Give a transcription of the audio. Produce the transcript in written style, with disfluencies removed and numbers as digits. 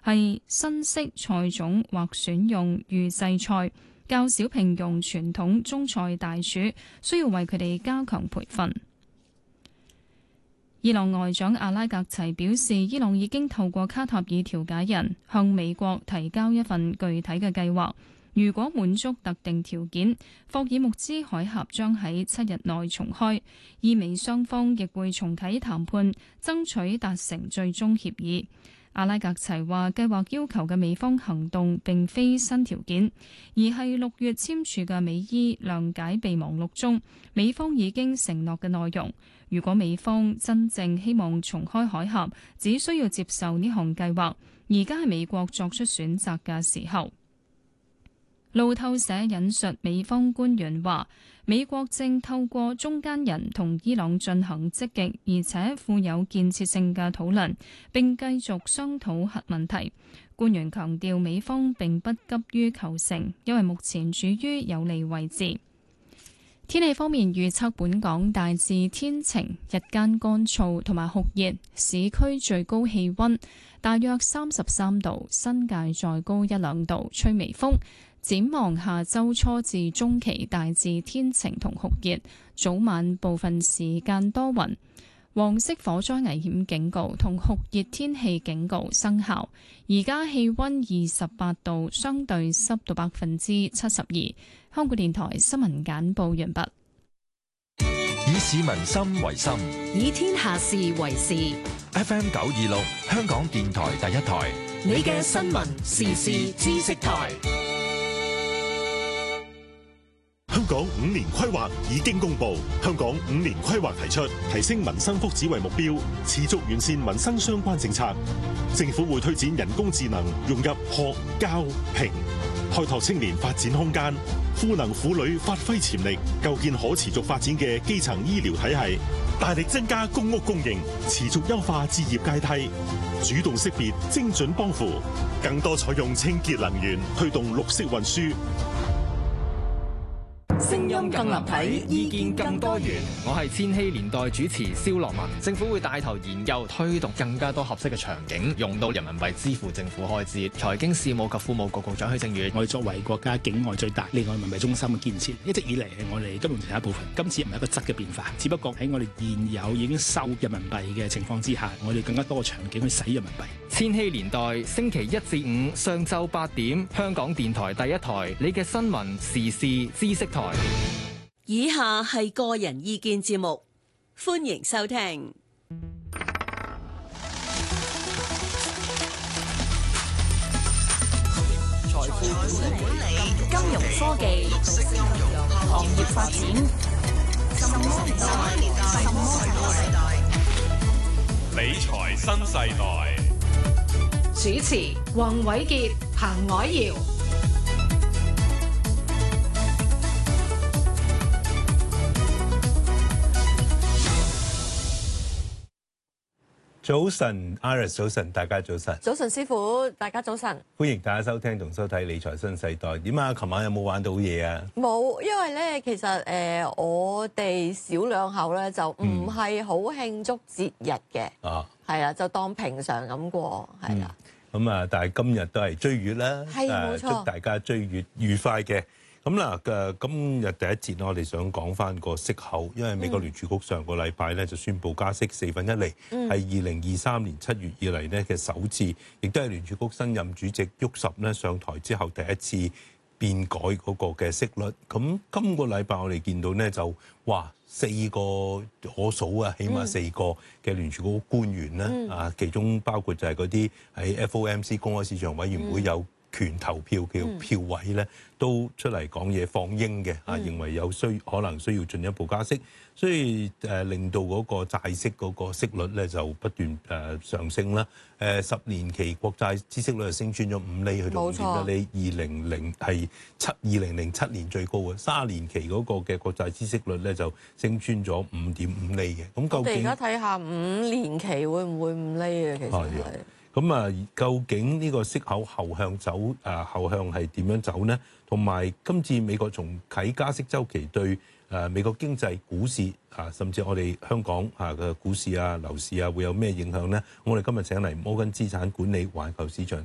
係新式菜種或選用預製菜，較少聘用傳統中菜大廚，需要為佢哋加強培訓。伊朗外長阿拉格齊表示，伊朗已經透過卡塔爾調解人向美國提交一份具體嘅計劃。如果滿足特定條件，霍爾木茲海峽將喺7日內重開，意味雙方亦會重啟談判，爭取達成最終協議。阿拉格齊話，計劃要求嘅美方行動並非新條件，而係6月簽署嘅美伊諒解備忘錄中，美方已經承諾嘅內容。如果美方真正希望重開海峽，只需要接受呢項計劃。而家係美國作出選擇嘅時候。路透社引述美方官員話，美國正透過中間人同伊朗進行積極而且富有建設性嘅討論，並繼續商討核問題。官員強調，美方並不急於求成，因為目前處於有利位置。天氣方面預測，本港大致天晴，日間乾燥同埋酷熱，市區最高氣溫大約33度，新界再高1-2度，吹微風。展望下周初至中期大致天晴同酷熱，早晚部分時間多雲。黃色火災危險警告同酷熱天氣警告生效。而家氣溫28度，相對濕度72%。香港電台新聞簡報完畢。 以市民心為心， 以天下事為事。 FM 926，香港電台第一台， 你嘅新聞時事知識台。 香港5年規劃已經公布，香港5年規劃提出提升民生福祉為目標，持續完善民生相關政策。政府會推展人工智能融入學、教、評，開拓青年發展空間，賦能婦女發揮潛力，構建可持續發展嘅基層醫療體系，大力增加公屋供應，持續優化置業階梯，主動識別精準幫扶，更多採用清潔能源，推動綠色運輸。 聲音更立體，意見更多元。 我係千禧年代主持蕭樂文。政府會帶頭研究推動更加多合適嘅場景，用到人民幣支付政府開支。財經事務及庫務局局長許正宇， 我哋作為國家境外最大離岸人民幣中心嘅建設，一直以嚟係我哋金融體系一部分。今次唔係一個質嘅變化，只不過喺我哋現有已經收人民幣嘅情況之下，我哋更加多嘅場景去使人民幣。 千禧年代星期1至5上晝8點，香港電台第一台，你嘅新聞時事知識台。 以下係個人意見節目，歡迎收聽。 財富管理、金融科技、行業發展，什麼世代？ 理財新世代。 主持：宏偉傑、彭藹瑤。 早晨 ，Iris 早晨，大家早晨。 早晨，師傅，大家早晨。 歡迎大家收聽同收睇《理財新世代》。點啊？琴晚有冇玩到嘢啊？ 冇，因為咧，其實我哋小兩口咧就唔係好慶祝節日嘅，係啊，就當平常咁過，係啊。 咁啊，但係今日都係追月啦， 係冇錯， 祝大家追月愉快嘅。咁嗱今日第一節我哋想講翻個息口，因為美國聯儲局上個禮拜咧就宣布加息1/4，係2023年7月以嚟咧嘅首次，亦都係聯儲局新任主席沃什咧上台之後第一次變改嗰個嘅息率。咁今個禮拜我哋見到咧就4個可數啊，起碼4個嘅聯儲局官員咧其中包括就係嗰啲喺 FOMC 公開市場委員會有權投票嘅票委咧，都出嚟講嘢放鷹嘅認為可能需要進一步加息，所以令到嗰個債息嗰個息率咧就不斷上升啦。10年期國債孳息率就升穿咗5厘，去到5.1厘，2007年最高嘅30年期嗰個嘅國債孳息率咧就升穿咗5.5厘嘅。咁究竟而家睇下5年期會唔會5厘啊？其實係。 咁究竟呢個息口後向係點樣走呢？同埋今次美國重啟加息週期對美國經濟、股市甚至我哋香港嘅股市樓市會有咩影響呢？我哋今日請嚟摩根資產管理環球市場